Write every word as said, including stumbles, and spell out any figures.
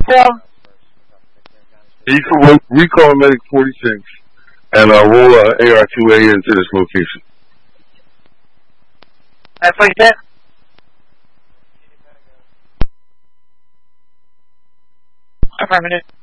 Yeah. You can recall Medic forty-six and uh, roll uh, A R two A into this location. That's what you said? Affirmative.